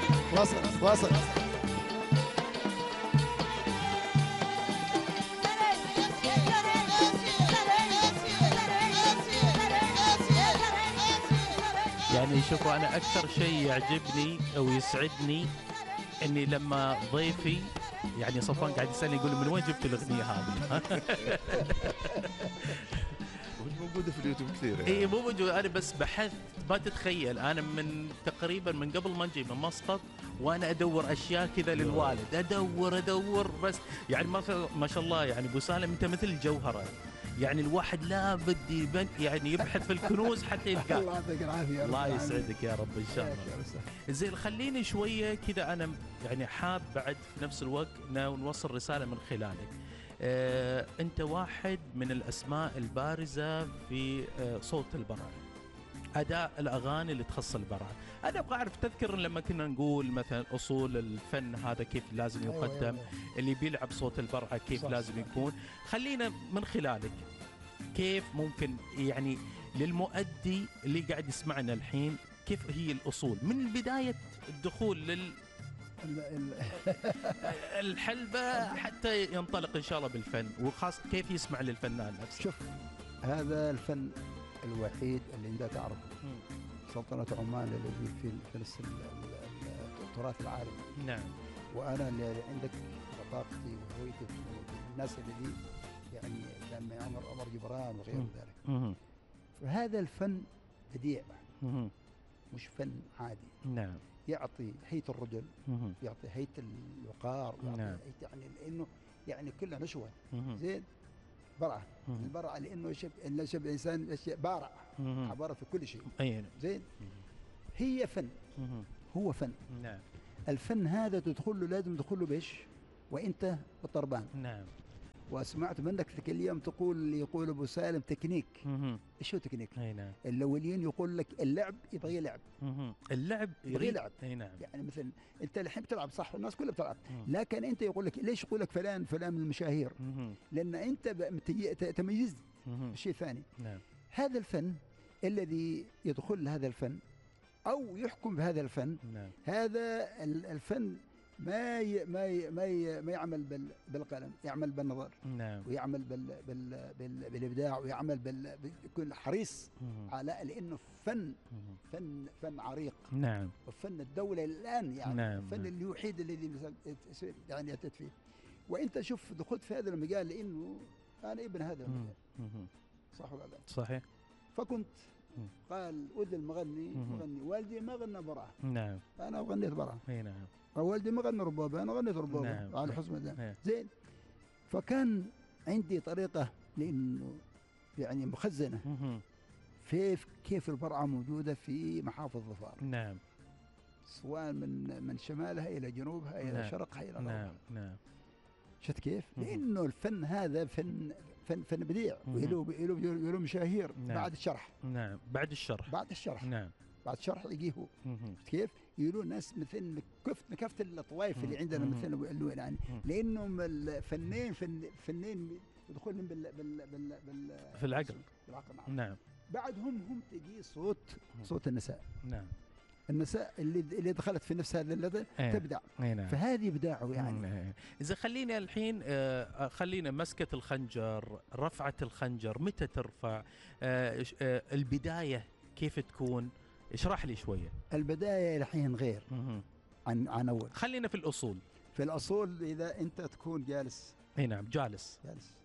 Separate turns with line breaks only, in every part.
وصل وصل.
يعني شوفوا، أنا أكثر شيء يعجبني أو يسعدني إني لما ضيفي يعني صفوان قاعد يسألني يقول من وين جبت الأغنية هذه؟
مش موجودة في اليوتيوب كثير يعني.
اي مو موجود، انا بس بحثت ما تتخيل، انا من تقريبا من قبل ما نجي من مسقط وانا ادور اشياء كذا للوالد، ادور بس يعني ما شاء الله، يعني ابو سالم انت مثل الجوهره، يعني الواحد لابد يعني يبحث في الكنوز حتى يلقاه.
الله يعطيك العافية.
الله يسعدك يا رب ان شاء الله. زين خليني شويه كذا، انا يعني حاب بعد في نفس الوقت نوصل رساله من خلالك. أنت واحد من الأسماء البارزة في صوت البراعم، أداء الأغاني اللي تخص البراعم. أنا أبغى أعرف، تذكر لما كنا نقول مثلا أصول الفن هذا كيف لازم يقدم، اللي بيلعب صوت البرعة كيف صح لازم يكون. خلينا من خلالك كيف ممكن يعني للمؤدي اللي قاعد يسمعنا الحين، كيف هي الأصول من بداية الدخول الحلبة حتى ينطلق إن شاء الله بالفن، وخاص كيف يسمع للفنان نفسه.
شوف، هذا الفن الوحيد اللي انت تعرفه، سلطنة عمان الذي في التراث العالمي.
نعم.
وأنا اللي عندك رفاقتي وهويتي الناس اللي يعني لما عمر جبران وغير ذلك. فهذا الفن بديع، مش فن عادي.
نعم.
يعطي هيئة الرجل، يعطي هيئة الوقار، يعطي
نعم.
يعني لأنه يعني كلها نشوة. زين برعة، البرعة لأنه شبه الإنسان بارع، عبارة في كل شيء. زين هي فن، هو فن.
نعم.
الفن هذا تدخل له، لازم تدخل له بإيش؟ وأنت بالطربان.
نعم.
وسمعت منك اليوم يقول أبو سالم تكنيك. إيش هو تكنيك؟
نعم.
الأولين يقول لك اللعب يبغى يلعب.
اللعب
يبغى يلعب.
نعم.
يعني مثلا أنت الحين بتلعب صح، الناس كلها بتلعب، لكن أنت يقول لك ليش يقول لك فلان من المشاهير؟ لأن أنت تميزت شيء ثاني.
نعم.
هذا الفن الذي يدخل هذا الفن أو يحكم بهذا الفن.
نعم.
هذا الفن ما يعمل بالقلم، يعمل بالنظر.
نعم.
ويعمل بالإبداع، ويعمل يكون حريص على، لأنه فن عريق.
نعم.
وفن الدولة الآن يعني.
نعم.
الفن الوحيد الذي يعني يعتد فيه. وأنت شوف دخلت في هذا المجال، لأنه أنا ابن هذا المجال. صح ولا لا؟
صحيح.
فكنت قال ودي المغني مغني، والدي ما غنى برعة.
نعم.
أنا غنيت برعة.
نعم.
والدي ما غنى ربابة، أنا غنيت ربابة.
نعم.
على حسب ده. زين. فكان عندي طريقة، لأنه يعني مخزنة في كيف البرعة موجودة في محافظ ظفار.
نعم.
سواء من شمالها إلى جنوبها إلى
نعم.
شرقها إلى غربها.
نعم. نعم.
شفت كيف؟ لأنه الفن هذا فن بديع، وله مشاهير.
نعم.
بعد الشرح.
نعم. بعد الشرح. نعم.
بعد الشرح يجيه. شفت كيف؟ يقولون ناس مثل كافة الطوائف اللي عندنا مثل يعني، لأنهم الفنين يدخلون
في العقل.
بالعقل.
نعم.
بعدهم هم تجي صوت النساء.
نعم.
النساء اللي دخلت في نفس هذا اللذة تبدع.
نعم.
فهذه إبداعه يعني.
إذا خلينا الحين خلينا مسكة الخنجر، رفعة الخنجر، متى ترفع؟ البداية كيف تكون؟ اشرح لي شوية.
البداية الحين غير عن أول.
خلينا في الأصول.
في الأصول إذا أنت تكون جالس.
نعم. جالس.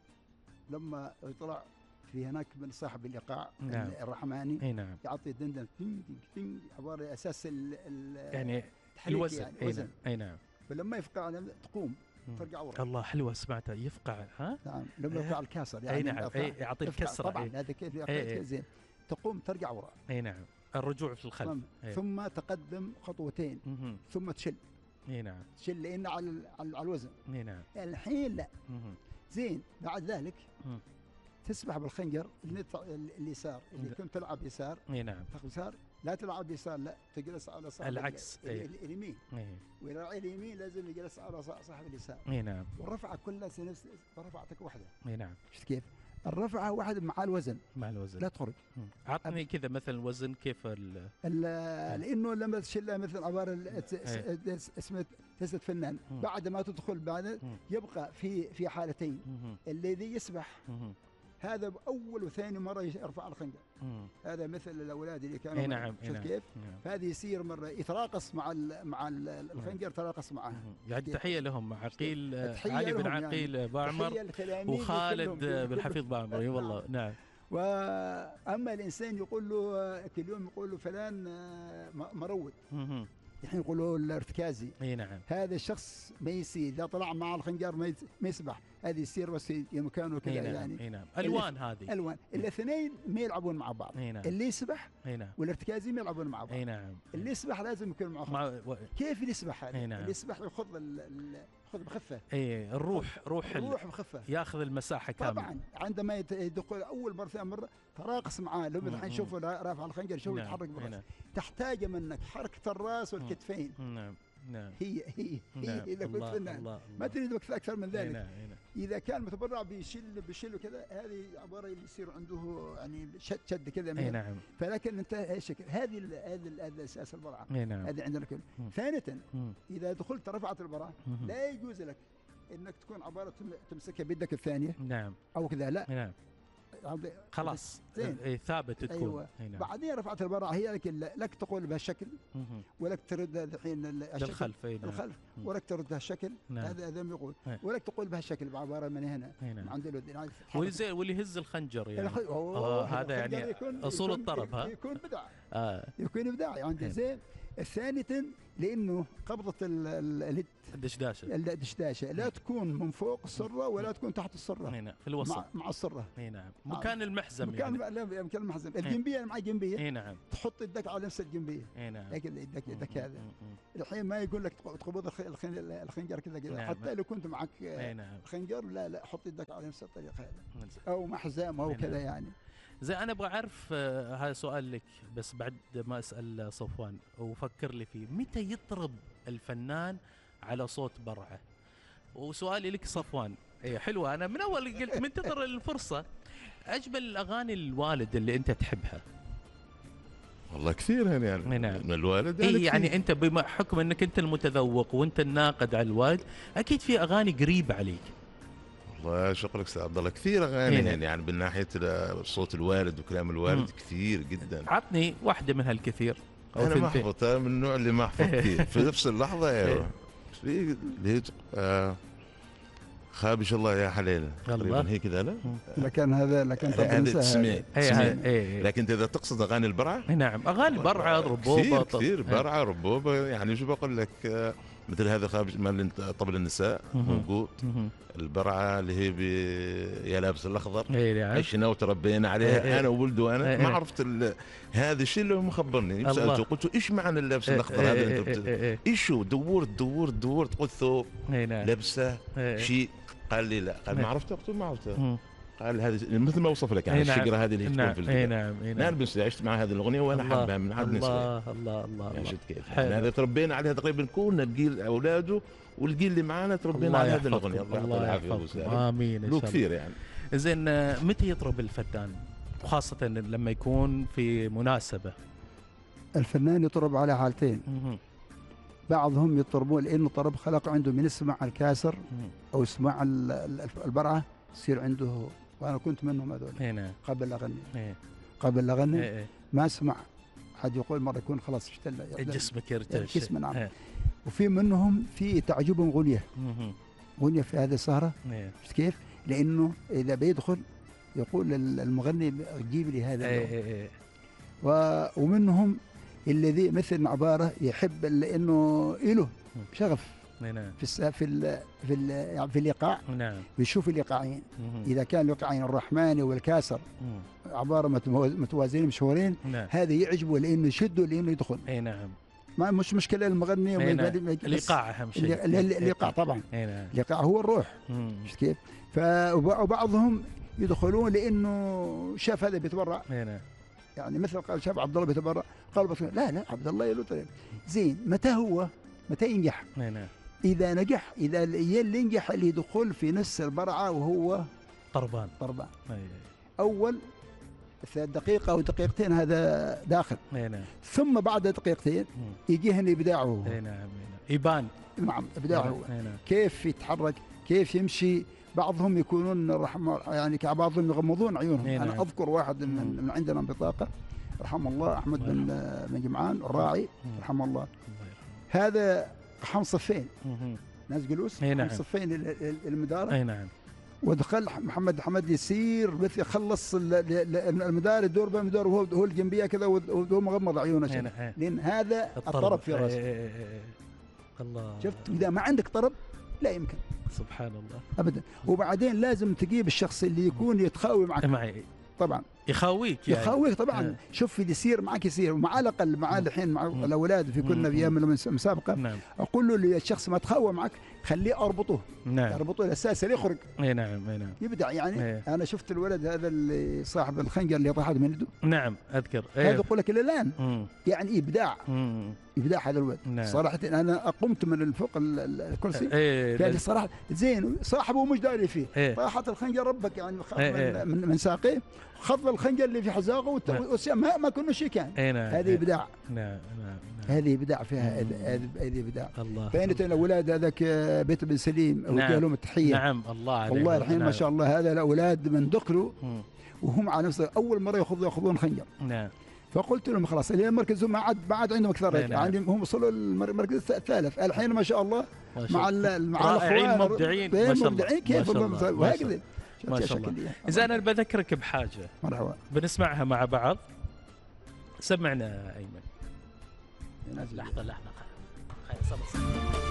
لما يطلع في هناك من صاحب الإيقاع.
نعم.
الرحماني.
نعم.
يعطي الدندن عبارة أساس
يعني الوزن.
وزن.
نعم.
فلما يفقع تقوم ترجع ورا.
الله حلوة، سمعتها يفقع. ها.
نعم. لما يفقع الكسر يعني.
نعم. يعطي الكسرة.
طبعا هذا كيف زين. تقوم ترجع ورا.
نعم. الرجوع في الخلف.
ثم تقدم خطوتين. ثم تشل.
نعم.
تشل لأنه على الوزن.
نعم.
الحين لا. زين. بعد ذلك تسبح بالخنجر اليسار اللي كنت تلعب يسار.
نعم.
تاخذ يسار، لا تلعب يسار، لا تجلس على صاحب
العكس.
اليمين. وراعي اليمين لازم يجلس على صاحب اليسار.
نعم.
والرفعه كلها رفعتك واحده.
نعم.
شفت كيف؟ الرفعه واحد مع الوزن
مع الوزن
لا تخرج.
عطني كذا مثلا الوزن كيف
لانه لما تشيلها مثل عباره اسمه تسد فنان بعد ما تدخل بعد يبقى في حالتين. الذي يسبح هذا بأول وثاني مرة يرفع الخنجر. هذا مثل الأولاد اللي كانوا
نعم
شفت كيف؟ فهذه يصير مرة يتراقص مع الخنجر، تراقص معه.
يعني تحية لهم عقيل علي بن عقيل يعني باعمر وخالد بن حفيظ باعمر. اي والله نعم.
وأما الإنسان يقول له كل يوم يقول له فلان مرود، الحين يقولوا الارتكازي.
اي نعم.
هذا الشخص ما يصير اذا طلع مع الخنجر ما يسبح، هذه يصير بس مكانه كذا.
نعم.
يعني
اي نعم. الوان هذه
الوان الاثنين ما يلعبون مع بعض.
نعم.
اللي يسبح
نعم.
والارتكازي ما يلعبون مع بعض.
اي نعم.
اللي يسبح لازم يكون معه كيف اللي يسبح هذا؟
نعم.
اللي يسبح ياخذ خذ بخفه.
اي الروح روح
بخفه،
ياخذ المساحه كامله.
طبعا عندما يدخل اول مره ثاني مره تراقص معاه. لو الحين شوفوا رافع الخنجر يشوف يتحرك بالراس، تحتاج منك حركه الراس والكتفين.
نعم نعم.
هي اذا كنت فنان ما تريد وقت اكثر من ذلك.
نعم.
اذا كان متبرع بيشيل كذا، هذه عباره اللي يصير عنده يعني شد كذا.
نعم.
فلكن انت الشكل هذه الاساس البرعه.
نعم.
هذه عندنا كل. ثانيا اذا دخلت رفعت البرعه لا يجوز لك انك تكون عباره تمسكها بيدك الثانيه.
نعم.
او كذا لا.
نعم. خلاص ثابت تكون.
أيوة.
نعم.
بعدين رفعت البرعه هي لك تقول بهالشكل ولك تردها الحين
للخلف.
الخلف ولك تردها الشكل.
نعم.
هذا ما يقول. ولك تقول بهالشكل بعباره من هنا.
نعم.
عند الود
واللي يهز الخنجر يعني هذا يعني اصول الطرب.
يكون بدع. يكون ابداع يعني زين. الثاني لانه قبضه الدشداشه لا تكون من فوق السره ولا تكون تحت السره.
هنا في الوسط
مع السره.
نعم. مكان المحزم
مكان مكان المحزم. الجنبيه مع جنبيه.
نعم.
تحط يدك على نفس الجنبيه.
نعم.
هكذا يدك هذا. الحين ما يقول لك تقبض الخنجر كذا. حتى لو كنت معك الخنجر لا حط يدك على نفس الطريقه هذا او مع حزام او كذا يعني.
زي أنا أبغى أعرف هذا سؤال لك بس بعد ما أسأل صفوان وفكر لي فيه. متى يطرب الفنان على صوت برعه؟ وسؤالي لك صفوان. إيه حلوة. أنا من أول قلت منتظر الفرصة. أجمل الأغاني الوالد اللي أنت تحبها؟
والله كثير يعني من الوالد.
يعني أنت بما حكم أنك أنت المتذوق وأنت الناقد على الوالد أكيد في أغاني قريبة عليك.
والله شكرك استاذ عبد الله. كثير اغاني يعني من ناحيه صوت الوالد وكلام الوالد كثير جدا.
عطني واحده من هالكثير.
انا ما حفظت، من النوع اللي ما حفظ كثير في نفس اللحظه. ايوه في اللي خابش الله يا حليله تقريبا هي كذا. لا
لكن هذا
تسميع. لكن انت اذا تقصد اغاني البرعه.
نعم اغاني البرعه ربوبه
كثير برعه ربوبه. يعني شو بقول لك مثل هذا خابش مال طبل النساء موجود. البرعه اللي هي يا لابس الاخضر عشنا وتربينا عليها انا وولد وانا ما عرفت هذا الشيء اللي مخبرني. سالته قلت له ايش معنى اللبس الاخضر هذا انت ايش هو؟ دورت قلت ثوب لبسه شيء. قال لي لا. قال ما عرفته. قلت له ما عرفته. قال هذه مثل ما وصف لك يعني الشجره هذه اللي تكون في الفيلم. انا بس عشت مع هذه الاغنيه وانا حابها من عاد نسوي. الله يعني شفت كيف يعني هذا تربينا عليها تقريبا كلنا الجيل اولاده والجيل اللي معانا تربينا على هذه الاغنيه. الله يعافيه.
امين.
له كثير يعني.
زين متى يطرب الفنان وخاصه لما يكون في مناسبه؟
الفنان يطرب على حالتين. بعضهم يطربون لانه طرب خلق عنده من يسمع الكاسر او يسمع البرعه يصير عنده. وانا كنت منهم هذول قبل اغني ما اسمع حد يقول مره يكون خلاص اشتل
جسمك يرتعش.
جسم نعم. وفي منهم في تعجبهم غنيه في هذه السهره. شفت كيف؟ لانه اذا بيدخل يقول المغني جيب لي هذا. ومنهم الذي مثل عباره يحب لانه له شغف في الايقاع. بيشوف الايقاعين. اذا كان الايقاعين الرحماني والكاسر عباره متوازيين مشهورين هذا يعجبه لانه يشده لانه يدخل. ما مش مشكله المغني
الايقاع اهم شيء.
الايقاع طبعا. الايقاع هو الروح. شفت كيف؟ وبعضهم يدخلون لانه شاف هذا بيتبرع. يعني مثل قال شاف عبد الله بيتبرع قال بس لا عبد الله له طريق زين. متى ينجح؟ إذا نجح. إذا اللي ينجح اللي يدخل في نفس البرعة وهو
طربان.
اول دقيقة أو دقيقتين هذا داخل.
نعم.
ثم بعد دقيقتين يجي هنا إبداعه.
نعم. يبان.
نعم إبداعه. كيف يتحرك، كيف يمشي. بعضهم يكونون يعني بعضهم يغمضون عيونهم. أنا أذكر واحد من عندنا بطاقة رحمه الله، أحمد بن جمعان الراعي رحمه الله. هذا قحم صفين ناس جلوس، قحم صفين المدارة.
نعم.
ودخل محمد حمد يسير مثل يخلص المدار يدور بالمدار وهو الجنبيه كذا وهو مغمض عيونه، لان هذا الطرب في راسه.
الله.
شفت اذا ما عندك طرب لا يمكن.
سبحان الله.
ابدا. وبعدين لازم تجيب الشخص اللي يكون يتخاوي معك. طبعا
يخاويك يعني.
يخاويك طبعا. شوف اللي يصير معك يصير، ومع الاقل مع الحين مع الاولاد في كنا في ايام المسابقه.
نعم.
اقول له اللي الشخص ما تخاوى معك خليه اربطه.
نعم.
اربطه الاساس اللي يخرج.
نعم.
يبدع يعني. انا شفت الولد هذا اللي صاحب الخنجر اللي طاحت من يده.
نعم اذكر.
هذا اقول لك الى الان يعني ابداع. ابداع هذا الولد.
نعم.
صراحه انا قمت من فوق الكرسي. قال صراحه زين صاحبه مش داري فيه. طاحت الخنجر ربك يعني من ساقيه، خض الخنجر اللي في حزاقه ما كنا شيء كان. هذه ابداع.
نعم.
هذه ابداع فيها. هذه ابداع. فانت الاولاد هذاك بيت بن سليم وجه لهم التحيه.
نعم. الله عليك.
والله الحين ما شاء الله هذا الاولاد من دخلوا وهم على نفس اول مره ياخذون خنجر.
نعم.
فقلت لهم خلاص اليوم مركزهم ما عاد عندهم اكثر. عندهم هم وصلوا المركز الثالث الحين ما شاء الله. مع
الاخوان مبدعين ما شاء الله.
كيف وهكذا
ما شاء الله. اذا انا بذكرك بحاجه
مرحبا
بنسمعها مع بعض. سمعنا ايمن.
لحظه خير صبر.